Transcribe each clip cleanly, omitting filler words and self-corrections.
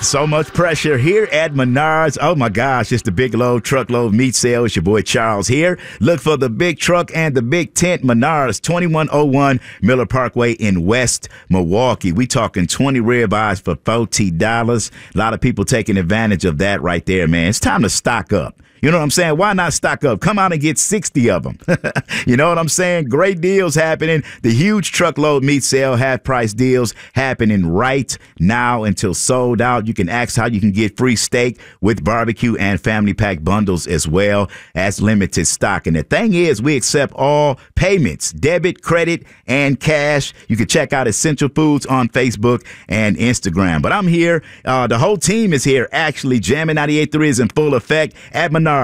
So much pressure here at Menards. Oh my gosh, it's the big load, truckload meat sale. It's your boy Charles here. Look for the big truck and the big tent. Menards, 2101 Miller Parkway in West Milwaukee. We talking 20 ribeyes for $40. A lot of people taking advantage of that right there, man. It's time to stock up. You know what I'm saying? Why not stock up? Come out and get 60 of them. You know what I'm saying? Great deals happening. The huge truckload meat sale, half price deals happening right now until sold out. You can ask how you can get free steak with barbecue and family pack bundles as well as limited stock. And the thing is, we accept all payments, debit, credit, and cash. You can check out Essential Foods on Facebook and Instagram. But I'm here. The whole team is here. Actually, Jammin' 98.3 is in full effect at Menards,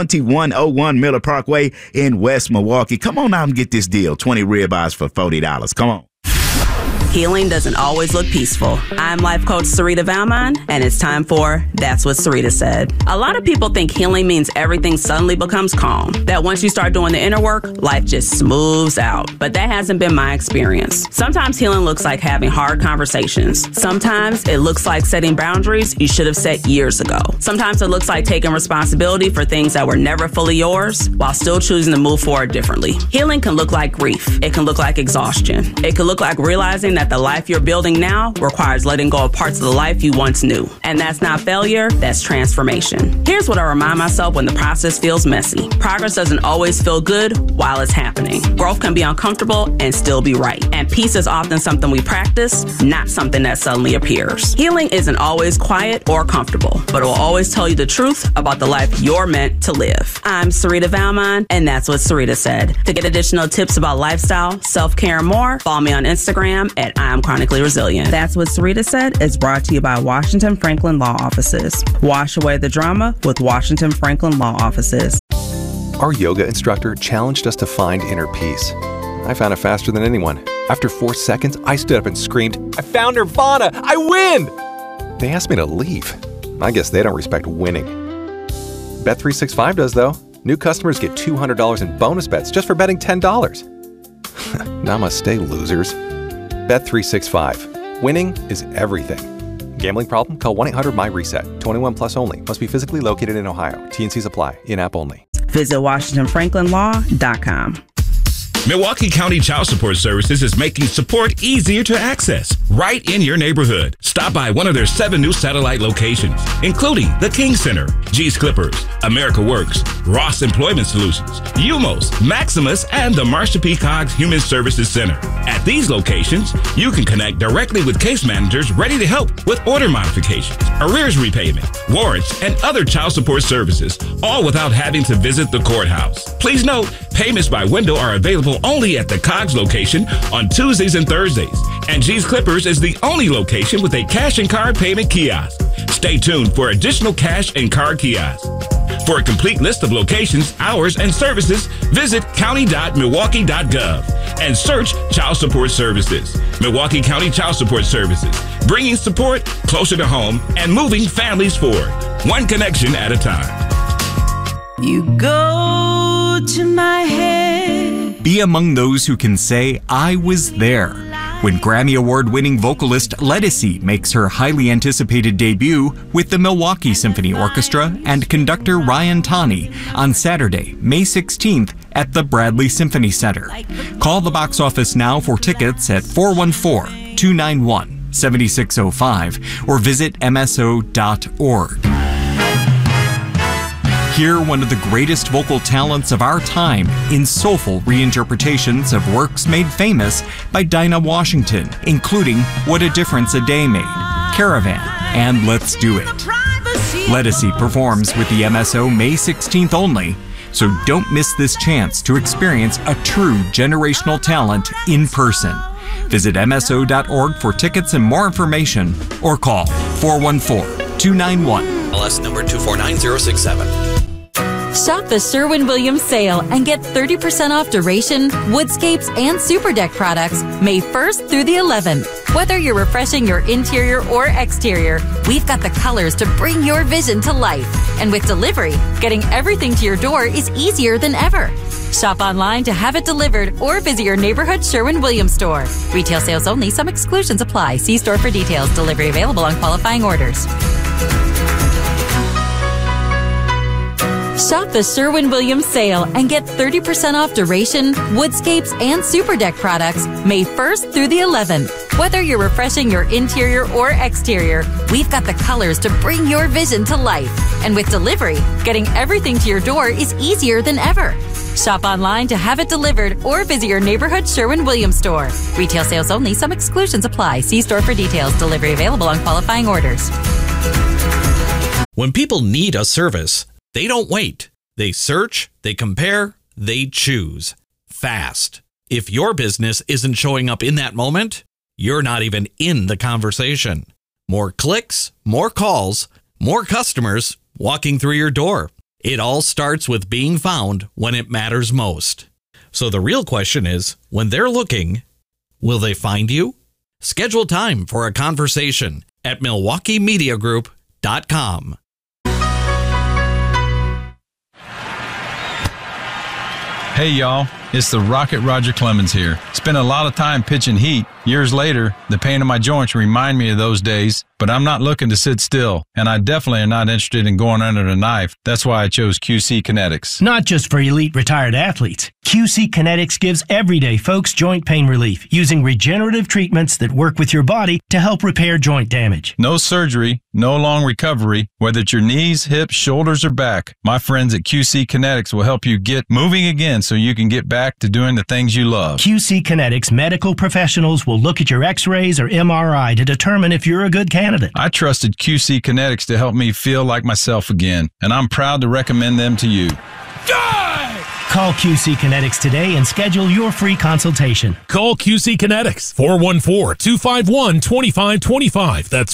2101 Miller Parkway in West Milwaukee. Come on out and get this deal. 20 ribeyes for $40. Come on. Healing doesn't always look peaceful. I'm life coach Sarita Valmon, and it's time for That's What Sarita Said. A lot of people think healing means everything suddenly becomes calm, that once you start doing the inner work, life just smooths out. But that hasn't been my experience. Sometimes healing looks like having hard conversations. Sometimes it looks like setting boundaries you should have set years ago. Sometimes it looks like taking responsibility for things that were never fully yours while still choosing to move forward differently. Healing can look like grief. It can look like exhaustion. It can look like realizing that the life you're building now requires letting go of parts of the life you once knew. And that's not failure, that's transformation. Here's what I remind myself when the process feels messy. Progress doesn't always feel good while it's happening. Growth can be uncomfortable and still be right. And peace is often something we practice, not something that suddenly appears. Healing isn't always quiet or comfortable, but it will always tell you the truth about the life you're meant to live. I'm Sarita Valmon, and that's what Sarita said. To get additional tips about lifestyle, self-care, and more, follow me on Instagram at I Am Chronically Resilient. That's What Sarita Said is brought to you by Washington Franklin Law Offices. Wash away the drama with Washington Franklin Law Offices. Our yoga instructor challenged us to find inner peace. I found it faster than anyone. After 4 seconds, I stood up and screamed, "I found Nirvana! I win!" They asked me to leave. I guess they don't respect winning. Bet365 does, though. New customers get $200 in bonus bets just for betting $10. Namaste, losers. Bet365. Winning is everything. Gambling problem? Call 1-800-MY-RESET. 21 plus only. Must be physically located in Ohio. T&Cs apply. In-app only. Visit WashingtonFranklinLaw.com. Milwaukee County Child Support Services is making support easier to access right in your neighborhood. Stop by one of their 7 new satellite locations, including the King Center, G's Clippers, America Works, Ross Employment Solutions, UMOS, Maximus, and the Marsha P. Coggs Human Services Center. At these locations, you can connect directly with case managers ready to help with order modifications, arrears repayment, warrants, and other child support services, all without having to visit the courthouse. Please note, payments by window are available only at the Coggs location on Tuesdays and Thursdays, and G's Clippers is the only location with a cash and card payment kiosk. Stay tuned for additional cash and card kiosks. For a complete list of locations, hours, and services, visit county.milwaukee.gov and search Child Support Services. Milwaukee County Child Support Services, bringing support closer to home and moving families forward, one connection at a time. You go to my head. Be among those who can say, I was there, when Grammy Award-winning vocalist Ledisi makes her highly anticipated debut with the Milwaukee Symphony Orchestra and conductor Ryan Taney on Saturday, May 16th at the Bradley Symphony Center. Call the box office now for tickets at 414-291-7605 or visit mso.org. Hear one of the greatest vocal talents of our time in soulful reinterpretations of works made famous by Dinah Washington, including What a Difference a Day Made, Caravan, and Let's Do It. Ledisi performs with the MSO May 16th only, so don't miss this chance to experience a true generational talent in person. Visit mso.org for tickets and more information, or call 414-291. LS number 249067. Shop the Sherwin-Williams sale and get 30% off duration, woodscapes, and super deck products May 1st through the 11th. Whether you're refreshing your interior or exterior, we've got the colors to bring your vision to life. And with delivery, getting everything to your door is easier than ever. Shop online to have it delivered or visit your neighborhood Sherwin-Williams store. Retail sales only. Some exclusions apply. See store for details. Delivery available on qualifying orders. Shop the Sherwin-Williams sale and get 30% off duration, woodscapes, and super deck products May 1st through the 11th. Whether you're refreshing your interior or exterior, we've got the colors to bring your vision to life. And with delivery, getting everything to your door is easier than ever. Shop online to have it delivered or visit your neighborhood Sherwin-Williams store. Retail sales only. Some exclusions apply. See store for details. Delivery available on qualifying orders. When people need a service, they don't wait. They search, they compare, they choose. Fast. If your business isn't showing up in that moment, you're not even in the conversation. More clicks, more calls, more customers walking through your door. It all starts with being found when it matters most. So the real question is, when they're looking, will they find you? Schedule time for a conversation at MilwaukeeMediaGroup.com. Hey y'all, it's the Rocket Roger Clemens here. Spent a lot of time pitching heat. Years later, the pain in my joints remind me of those days, but I'm not looking to sit still, and I definitely am not interested in going under the knife. That's why I chose QC Kinetics. Not just for elite retired athletes. QC Kinetics gives everyday folks joint pain relief using regenerative treatments that work with your body to help repair joint damage. No surgery, no long recovery, whether it's your knees, hips, shoulders, or back. My friends at QC Kinetics will help you get moving again so you can get back to doing the things you love. QC Kinetics medical professionals will look at your x-rays or MRI to determine if you're a good candidate. I trusted QC Kinetics to help me feel like myself again, and I'm proud to recommend them to you. Call QC Kinetics today and schedule your free consultation. Call QC Kinetics, 414-251-2525. That's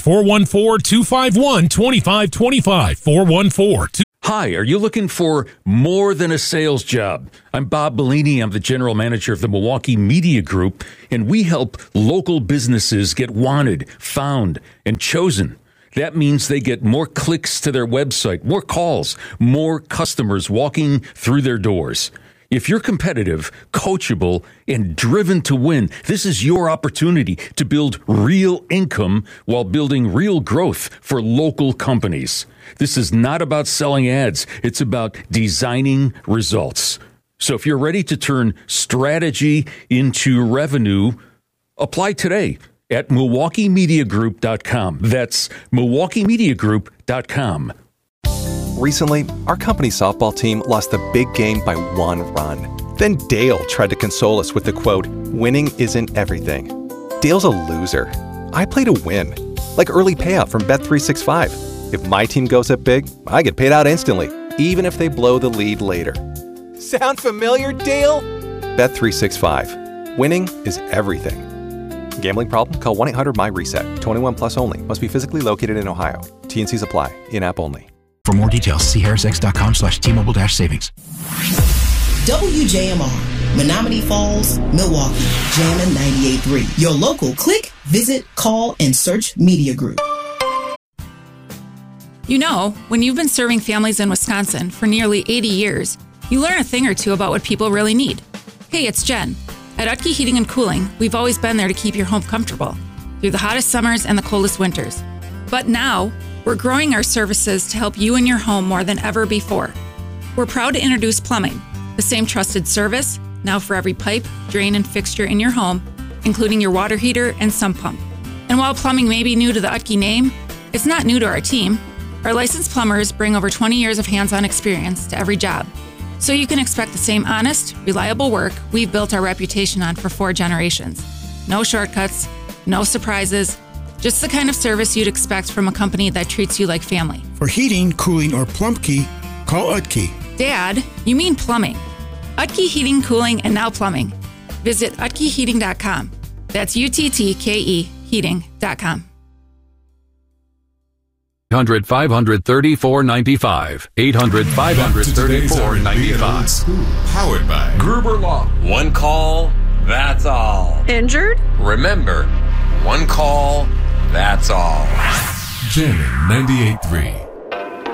414-251-2525. 414-251-2525. Hi, are you looking for more than a sales job? I'm Bob Bellini. I'm the general manager of the Milwaukee Media Group, and we help local businesses get wanted, found, and chosen. That means they get more clicks to their website, more calls, more customers walking through their doors. If you're competitive, coachable, and driven to win, this is your opportunity to build real income while building real growth for local companies. This is not about selling ads. It's about designing results. So if you're ready to turn strategy into revenue, apply today at MilwaukeeMediaGroup.com. That's MilwaukeeMediaGroup.com. Recently, our company softball team lost the big game by 1 run. Then Dale tried to console us with the quote, "Winning isn't everything." Dale's a loser. I play to win, like early payout from Bet365. If my team goes up big, I get paid out instantly, even if they blow the lead later. Sound familiar, Dale? Bet365. Winning is everything. Gambling problem? Call 1-800-MY-RESET. 21 plus only. Must be physically located in Ohio. T&Cs apply. In-app only. For more details, see harrisx.com/T-Mobile-savings. WJMR, Menominee Falls, Milwaukee, Jammin' 98.3. Your local click, visit, call, and search media group. You know, when you've been serving families in Wisconsin for nearly 80 years, you learn a thing or two about what people really need. Hey, it's Jen. At Utke Heating and Cooling, we've always been there to keep your home comfortable through the hottest summers and the coldest winters. But now, we're growing our services to help you and your home more than ever before. We're proud to introduce plumbing, the same trusted service, now for every pipe, drain, and fixture in your home, including your water heater and sump pump. And while plumbing may be new to the Utke name, it's not new to our team. Our licensed plumbers bring over 20 years of hands-on experience to every job. So you can expect the same honest, reliable work we've built our reputation on for 4 generations. No shortcuts, no surprises, just the kind of service you'd expect from a company that treats you like family. For heating, cooling, or plumbkey, call Utke. Dad, you mean plumbing. Utke Heating, Cooling, and now plumbing. Visit utkeheating.com. That's UTTKE heating.com. 800-534-95. 800-534-95. Powered by Gruber Law. One call, that's all. Injured? Remember, one call, that's all. Jammin' 98.3.